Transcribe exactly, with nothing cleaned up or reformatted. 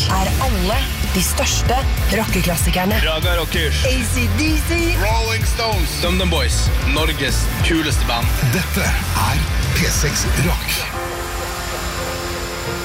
er alle de største rockeklassikerne. Raga Rockers, A C D C, Rolling Stones, DumDum Boys, Norges kuleste band. Dette er P seks Rock.